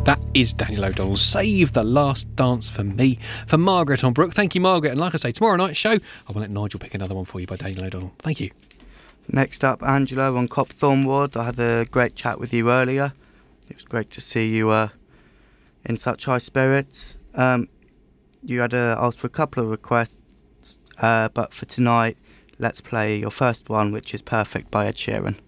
That is Daniel O'Donnell's Save the Last Dance for Me. For Margaret on Brook. Thank you, Margaret. And like I say, tomorrow night's show, I will let Nigel pick another one for you by Daniel O'Donnell. Thank you. Next up, Angelo on Copthorne Ward. I had a great chat with you earlier. It was great to see you in such high spirits. You had asked for a couple of requests, but for tonight, let's play your first one, which is Perfect by Ed Sheeran.